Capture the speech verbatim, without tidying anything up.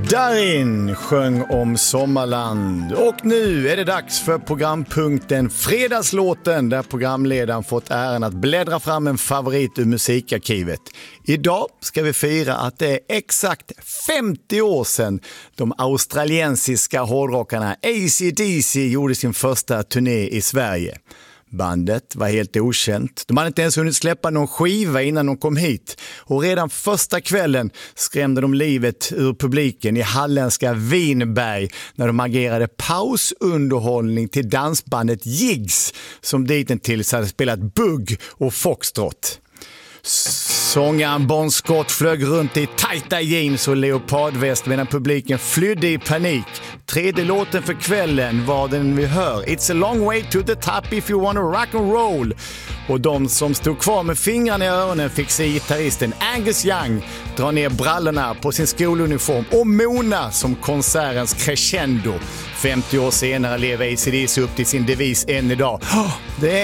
Darin sjöng om Sommarland och nu är det dags för programpunkten Fredagslåten där programledaren fått äran att bläddra fram en favorit ur musikarkivet. Idag ska vi fira att det är exakt femtio år sedan de australiensiska hårdrockarna A C D C gjorde sin första turné i Sverige. Bandet var helt okänt. De hade inte ens hunnit släppa någon skiva innan de kom hit. Och redan första kvällen skrämde de livet ur publiken i halländska Vinberg när de agerade pausunderhållning till dansbandet Jigs som dittills hade spelat bugg och foxtrot. Sångaren Bon Scott flög runt i tajta jeans och leopardväst medan publiken flydde i panik. Tredje låten för kvällen var den vi hör. It's a long way to the top if you wanna rock and roll. Och de som stod kvar med fingrarna i öronen fick se gitarristen Angus Young dra ner brallorna på sin skoluniform och Mona som konsertens crescendo. femtio år senare lever A C D C upp till sin devis än idag. Det är